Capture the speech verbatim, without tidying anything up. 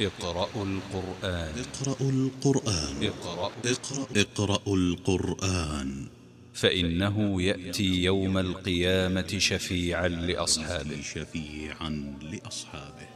اقرأوا القرآن. اقرأوا القرآن. اقرأوا, اقرأ اقرأوا القرآن فإنه يأتي يوم القيامة شفيعا لأصحابه شفيعا لأصحابه